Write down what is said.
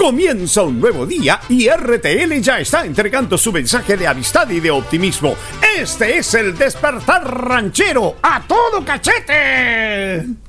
Comienza un nuevo día y RTL ya está entregando su mensaje de amistad y de optimismo. Este es el Despertar Ranchero a todo cachete.